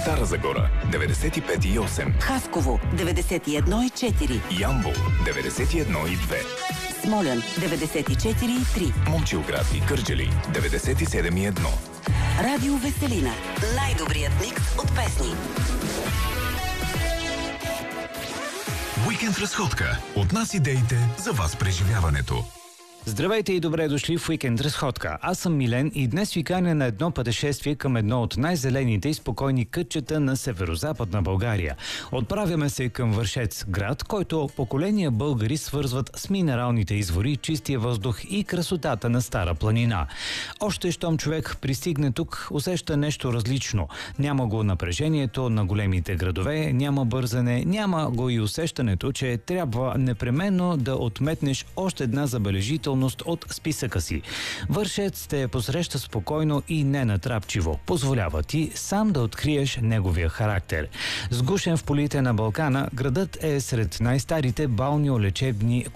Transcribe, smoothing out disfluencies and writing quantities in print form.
Стара Загора 95,8, Хасково 91,4, Ямбол 91,2, Смолян 94,3, Момчилград и Кърджали 97,1. Радио Веселина. Най-добрият микс от песни. Уикенд разходка. От нас идеите, за вас преживяването. Здравейте и добре дошли в Уикенд разходка. Аз съм Милен и днес ви каня на едно пътешествие към едно от най-зелените и спокойни кътчета на северозападна България. Отправяме се към Вършец, град, който поколения българи свързват с минералните извори, чистия въздух и красотата на Стара планина. Още щом човек пристигне тук, усеща нещо различно. Няма го напрежението на големите градове, няма бързане, няма го и усещането, че трябва непременно да отметнеш още една забележителност от списъка си. Вършец те посреща спокойно и ненатрапчиво. Позволява ти сам да откриеш неговия характер. Сгушен в полите на Балкана, градът е сред най-старите балнеолечебни